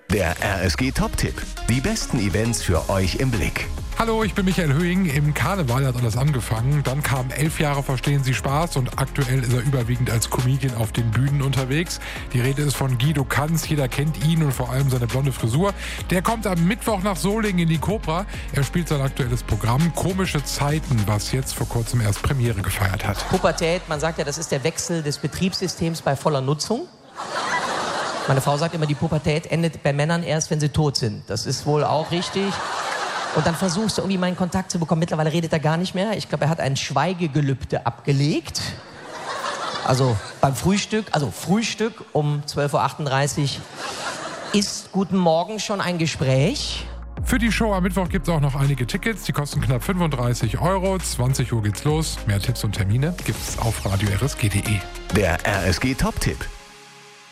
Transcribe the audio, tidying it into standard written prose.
Der RSG Top-Tipp. Die besten Events für euch im Blick. Hallo, ich bin Michael Höhing. Im Karneval hat alles angefangen. Dann kamen 11 Jahre Verstehen Sie Spaß und aktuell ist er überwiegend als Comedian auf den Bühnen unterwegs. Die Rede ist von Guido Kanz. Jeder kennt ihn und vor allem seine blonde Frisur. Der kommt am Mittwoch nach Solingen in die Cobra. Er spielt sein aktuelles Programm Komische Zeiten, was jetzt vor kurzem erst Premiere gefeiert hat. Pubertät, man sagt ja, das ist der Wechsel des Betriebssystems bei voller Nutzung. Meine Frau sagt immer, die Pubertät endet bei Männern erst, wenn sie tot sind. Das ist wohl auch richtig. Und dann versuchst du irgendwie mal einen Kontakt zu bekommen. Mittlerweile redet er gar nicht mehr. Ich glaube, er hat ein Schweigegelübde abgelegt. Also beim Frühstück, um 12.38 Uhr ist Guten Morgen schon ein Gespräch. Für die Show am Mittwoch gibt es auch noch einige Tickets. Die kosten knapp 35 Euro. 20 Uhr geht's los. Mehr Tipps und Termine gibt's auf radio-rsg.de. Der RSG Top-Tipp.